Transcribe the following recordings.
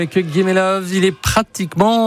Avec Guillaume Love, il est pratiquement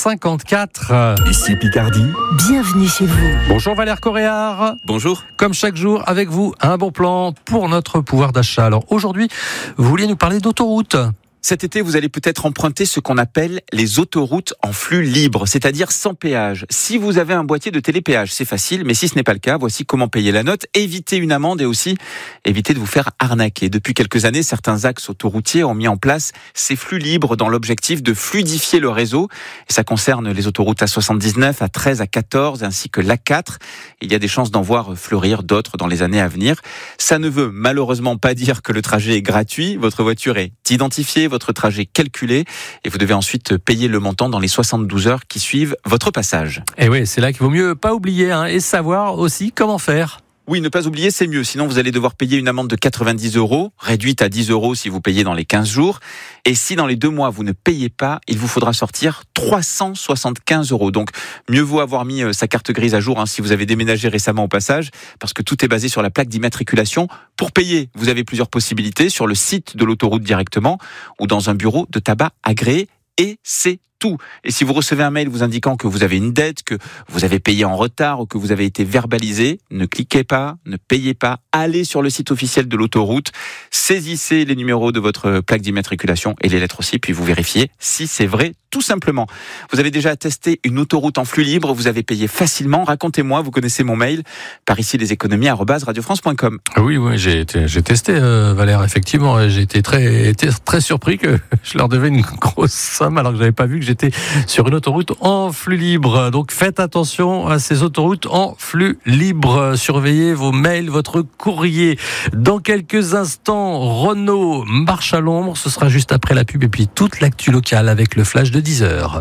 9h54. Ici Picardie. Bienvenue chez vous. Bonjour Valère Coréard. Bonjour. Comme chaque jour, avec vous, un bon plan pour notre pouvoir d'achat. Alors aujourd'hui, vous vouliez nous parler d'autoroute. Cet été, vous allez peut-être emprunter ce qu'on appelle les autoroutes en flux libre, c'est-à-dire sans péage. Si vous avez un boîtier de télépéage, c'est facile, mais si ce n'est pas le cas, voici comment payer la note, éviter une amende et aussi éviter de vous faire arnaquer. Depuis quelques années, certains axes autoroutiers ont mis en place ces flux libres dans l'objectif de fluidifier le réseau. Et ça concerne les autoroutes A79, A13, A14 ainsi que l'A4. Il y a des chances d'en voir fleurir d'autres dans les années à venir. Ça ne veut malheureusement pas dire que le trajet est gratuit. Votre voiture est identifiée, votre trajet calculé et vous devez ensuite payer le montant dans les 72 heures qui suivent votre passage. Et oui, c'est là qu'il vaut mieux pas oublier et savoir aussi comment faire. Oui, ne pas oublier, c'est mieux. Sinon, vous allez devoir payer une amende de 90 €, réduite à 10 € si vous payez dans les 15 jours. Et si dans les 2 mois, vous ne payez pas, il vous faudra sortir 375 €. Donc, mieux vaut avoir mis sa carte grise à jour si vous avez déménagé récemment au passage, parce que tout est basé sur la plaque d'immatriculation. Pour payer, vous avez plusieurs possibilités sur le site de l'autoroute directement ou dans un bureau de tabac agréé. Et c'est tout. Et si vous recevez un mail vous indiquant que vous avez une dette, que vous avez payé en retard ou que vous avez été verbalisé, ne cliquez pas, ne payez pas, allez sur le site officiel de l'autoroute, saisissez les numéros de votre plaque d'immatriculation et les lettres aussi, puis vous vérifiez si c'est vrai, tout simplement. Vous avez déjà testé une autoroute en flux libre, vous avez payé facilement, racontez-moi, vous connaissez mon mail, par ici leséconomies@radiofrance.com. Oui, j'ai testé Valère, effectivement, j'ai été très surpris que je leur devais une grosse somme alors que j'avais pas vu que j'étais sur une autoroute en flux libre. Donc faites attention à ces autoroutes en flux libre. Surveillez vos mails, votre courrier. Dans quelques instants, Renault marche à l'ombre. Ce sera juste après la pub et puis toute l'actu locale avec le flash de 10h.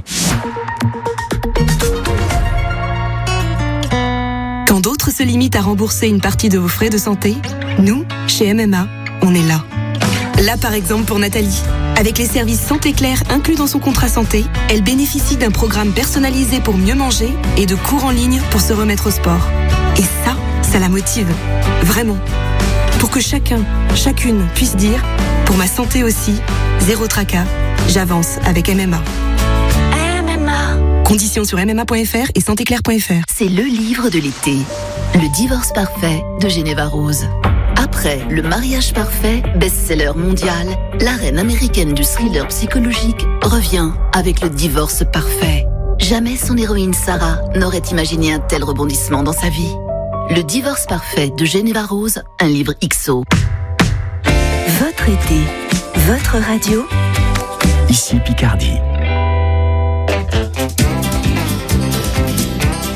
Quand d'autres se limitent à rembourser une partie de vos frais de santé, nous, chez MMA, on est là. Là, par exemple, pour Nathalie. Avec les services Santé Claire inclus dans son contrat santé, elle bénéficie d'un programme personnalisé pour mieux manger et de cours en ligne pour se remettre au sport. Et ça la motive. Vraiment. Pour que chacune puisse dire « Pour ma santé aussi, zéro tracas, j'avance avec MMA ». MMA. Conditions sur mma.fr et santéclaire.fr. C'est le livre de l'été. Le divorce parfait de Geneva Rose. Après Le mariage parfait, best-seller mondial, la reine américaine du thriller psychologique revient avec Le divorce parfait. Jamais son héroïne Sarah n'aurait imaginé un tel rebondissement dans sa vie. Le divorce parfait de Geneva Rose, un livre XO. Votre été, votre radio. Ici Picardie.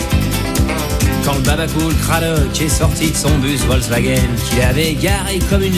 Quand le Babacool Cradock est sorti de son bus Volkswagen, qu'il avait garé comme une